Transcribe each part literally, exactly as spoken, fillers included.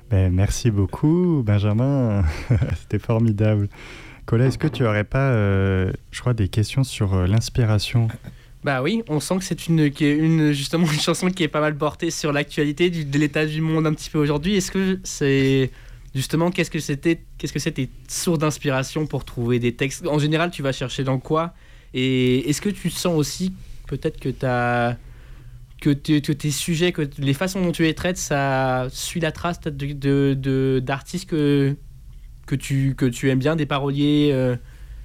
Ben, merci beaucoup, Benjamin. C'était formidable. Colas, est-ce que tu n'aurais pas, euh, je crois, des questions sur euh, l'inspiration ? Bah oui, on sent que c'est une, qui est une, justement une chanson qui est pas mal portée sur l'actualité du, de l'état du monde un petit peu aujourd'hui. Est-ce que c'est... Justement, qu'est-ce que c'était, qu'est-ce que c'était source d'inspiration pour trouver des textes ? En général, tu vas chercher dans quoi ? Et est-ce que tu sens aussi, peut-être que t'as... Que, te, que tes sujets, que les façons dont tu les traites, ça suit la trace de, de, de, d'artistes que, que, tu, que tu aimes bien, des paroliers euh...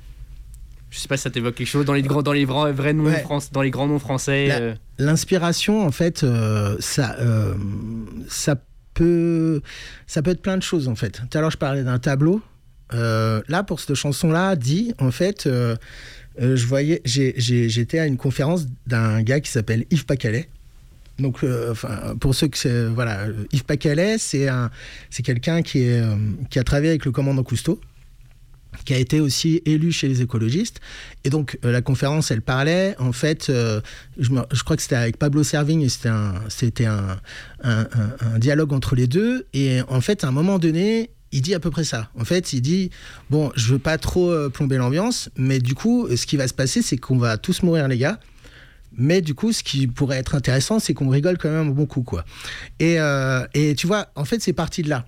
Je sais pas si ça t'évoque quelque chose dans les grands, dans les vrais, vrais noms, ouais. France, dans les grands noms français. La, euh... L'inspiration, en fait, euh, ça, euh, ça peut, ça peut être plein de choses, en fait. Tout à l'heure, je parlais d'un tableau. Euh, là, pour cette chanson-là, dit, en fait, euh, euh, je voyais, j'ai, j'ai, j'étais à une conférence d'un gars qui s'appelle Yves Pacalet. Donc, euh, enfin, pour ceux que c'est, voilà, Yves Pacalet, c'est un, c'est quelqu'un qui est, euh, qui a travaillé avec le commandant Cousteau, qui a été aussi élu chez les écologistes. Et donc, euh, la conférence, elle parlait, en fait, euh, je, me, je crois que c'était avec Pablo Servigne, et c'était, un, c'était un, un, un, un dialogue entre les deux. Et en fait, à un moment donné, il dit à peu près ça. En fait, il dit, bon, je veux pas trop euh, plomber l'ambiance, mais du coup, ce qui va se passer, c'est qu'on va tous mourir, les gars. Mais du coup, ce qui pourrait être intéressant, c'est qu'on rigole quand même un bon coup, quoi. Et, euh, et tu vois, en fait, c'est parti de là.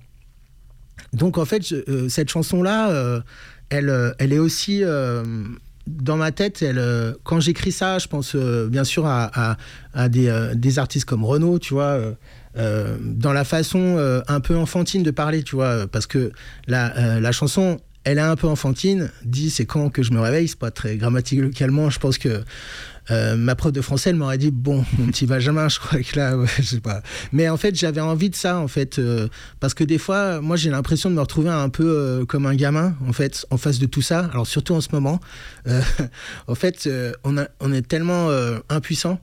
Donc, en fait, je, euh, cette chanson-là, euh, elle, euh, elle est aussi euh, dans ma tête. Elle, euh, quand j'écris ça, je pense euh, bien sûr à, à, à des, euh, des artistes comme Renaud, tu vois, euh, euh, dans la façon euh, un peu enfantine de parler, tu vois, parce que la, euh, la chanson, elle est un peu enfantine. Dit, c'est quand que je me réveille, c'est pas très grammaticalement. Je pense que Euh, ma prof de français, elle m'aurait dit, bon, mon petit Benjamin, je crois que là, ouais, je sais pas. Mais en fait, j'avais envie de ça, en fait, euh, parce que des fois, moi, j'ai l'impression de me retrouver un peu euh, comme un gamin, en fait, en face de tout ça. Alors, surtout en ce moment, euh, en fait, euh, on, a, on est tellement euh, impuissant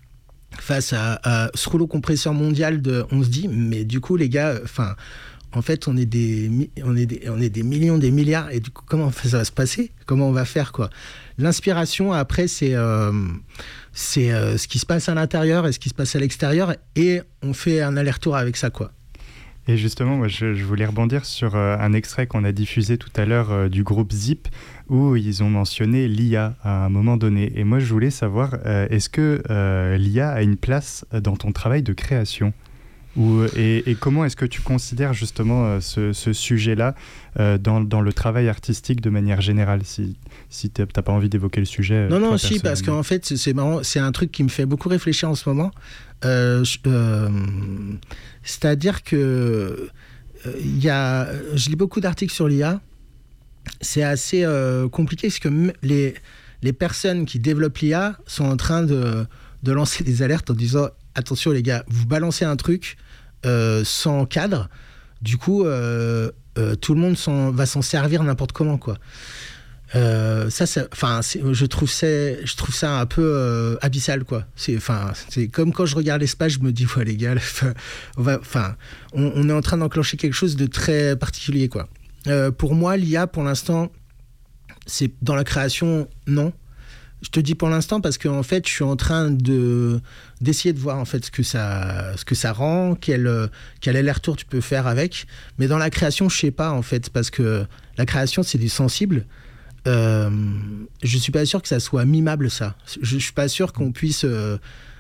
face à, à ce rouleau compresseur mondial de, on se dit, mais du coup, les gars, enfin, en fait, on est des, on est des, on est des millions, des milliards, et du coup, comment ça va se passer ? Comment on va faire, quoi ? L'inspiration, après, c'est, euh, c'est euh, ce qui se passe à l'intérieur et ce qui se passe à l'extérieur, et on fait un aller-retour avec ça, quoi. Et justement, moi, je, je voulais rebondir sur euh, un extrait qu'on a diffusé tout à l'heure euh, du groupe Zip, où ils ont mentionné l'I A à un moment donné. Et moi, je voulais savoir, euh, est-ce que euh, l'I A a une place dans ton travail de création ? Ou, et, et comment est-ce que tu considères justement euh, ce, ce sujet-là euh, dans, dans le travail artistique de manière générale, si, si tu n'as pas envie d'évoquer le sujet? Non, non, si, parce qu'en fait, c'est, c'est marrant, c'est un truc qui me fait beaucoup réfléchir en ce moment. Euh, euh, c'est-à-dire que euh, y a, je lis beaucoup d'articles sur l'I A. C'est assez euh, compliqué parce que m- les, les personnes qui développent l'I A sont en train de, de lancer des alertes en disant attention les gars, vous balancez un truc euh, sans cadre, du coup euh, euh, tout le monde s'en, va s'en servir n'importe comment, quoi. Euh, ça, ça, c'est, je trouve ça, je trouve ça un peu euh, abyssal, quoi. C'est, enfin, c'est comme quand je regarde l'espace, je me dis ouais les gars, on va, enfin, on, on est en train d'enclencher quelque chose de très particulier, quoi. Euh, pour moi, l'I A, pour l'instant, c'est dans la création, non. Je te dis pour l'instant parce qu'en fait, je suis en train de, d'essayer de voir en fait ce que ça, ce que ça rend, quel, quel aller-retour tu peux faire avec. Mais dans la création, je sais pas en fait, parce que la création, c'est du sensible. Euh, je suis pas sûr que ça soit mimable, ça. Je, je suis pas sûr qu'on puisse, euh,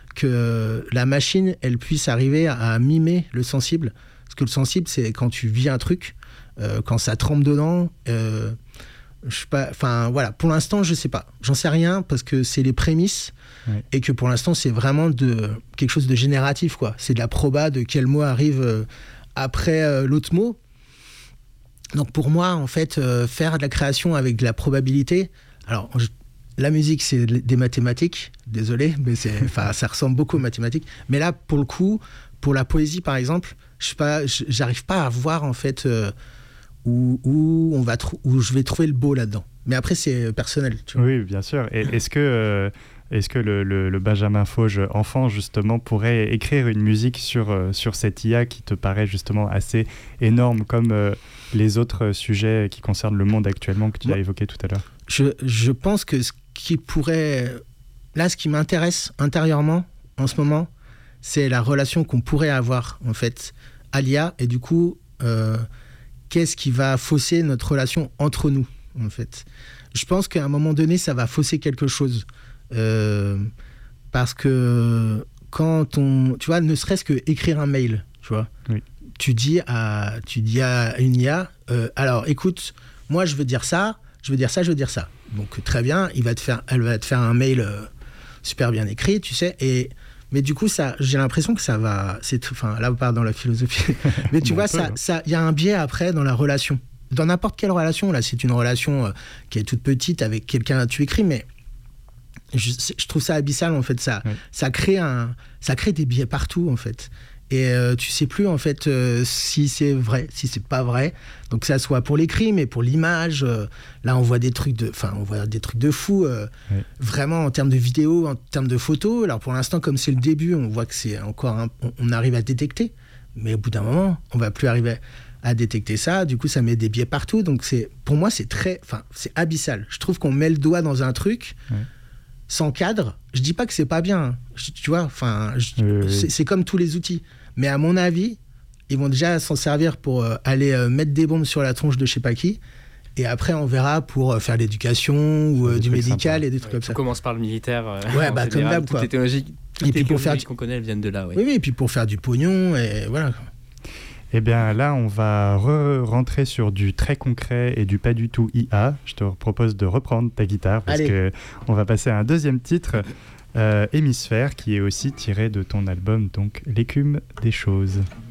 que la machine, elle puisse arriver à, à mimer le sensible. Parce que le sensible, c'est quand tu vis un truc, euh, quand ça trempe dedans. Euh, Je sais pas, enfin voilà, pour l'instant je sais pas, j'en sais rien parce que c'est les prémices, ouais. Et que pour l'instant c'est vraiment de quelque chose de génératif, quoi. C'est de la proba de quel mot arrive euh, après euh, l'autre mot. Donc pour moi en fait euh, faire de la création avec de la probabilité, alors je, la musique c'est des mathématiques, désolé, mais c'est, enfin ça ressemble beaucoup aux mathématiques. Mais là pour le coup, pour la poésie par exemple, je sais pas, j'arrive pas à voir en fait. Euh, Où, où, on va tr- où je vais trouver le beau là-dedans. Mais après, c'est personnel. Tu vois. Oui, bien sûr. Et est-ce que, euh, est-ce que le, le, le Benjamin Fauge enfant, justement, pourrait écrire une musique sur, euh, sur cette I A qui te paraît justement assez énorme, comme euh, les autres sujets qui concernent le monde actuellement que tu Moi, as évoqué tout à l'heure? je, je pense que ce qui pourrait... Là, ce qui m'intéresse intérieurement, en ce moment, c'est la relation qu'on pourrait avoir, en fait, à l'I A. Et du coup... euh, qu'est-ce qui va fausser notre relation entre nous, en fait. Je pense qu'à un moment donné, ça va fausser quelque chose. Euh, parce que quand on... Tu vois, ne serait-ce que écrire un mail, tu vois. Oui. Tu dis à, tu dis à une I A, euh, alors écoute, moi je veux dire ça, je veux dire ça, je veux dire ça. Donc très bien, il va te faire, elle va te faire un mail euh, super bien écrit, tu sais. Et mais du coup, ça, j'ai l'impression que ça va, c'est, enfin là on part dans la philosophie. Mais tu Bon, vois, peu, ça, hein. ça, il y a un biais après dans la relation. Dans n'importe quelle relation, là, c'est une relation euh, qui est toute petite avec quelqu'un, tu écris, mais je, je trouve ça abyssal en fait. Ça, Oui. ça crée un, ça crée des biais partout en fait. Et euh, tu sais plus en fait euh, si c'est vrai, si c'est pas vrai. Donc que ça soit pour l'écrit, mais pour l'image. Euh, là, on voit des trucs de, enfin, on voit des trucs de fou. Euh, Oui. Vraiment en termes de vidéo, en termes de photos. Alors pour l'instant, comme c'est le début, on voit que c'est encore, un, on, on arrive à détecter. Mais au bout d'un moment, on va plus arriver à détecter ça. Du coup, ça met des biais partout. Donc c'est, pour moi, c'est très, enfin, c'est abyssal. Je trouve qu'on met le doigt dans un truc. Oui. Sans cadre. Je dis pas que c'est pas bien. Je, tu vois, enfin, je, Oui, oui. c'est, c'est comme tous les outils. Mais à mon avis, ils vont déjà s'en servir pour euh, aller euh, mettre des bombes sur la tronche de je sais pas qui. Et après, on verra pour euh, faire l'éducation ou euh, Des du trucs médical sympas. et des trucs Ouais, comme tout ça. commence par le militaire. euh, Ouais, en bah, comme général. d'hab, Toutes quoi. les technologies, toutes Et les puis pour faire technologies du- qu'on connaît, elles viennent de là. Ouais. Oui, oui, et puis pour faire du pognon, et voilà. Eh bien là, on va re- rentrer sur du très concret et du pas du tout I A. Je te propose de reprendre ta guitare parce Allez. que on va passer à un deuxième titre, euh, Hémisphère, qui est aussi tiré de ton album, donc L'écume des choses.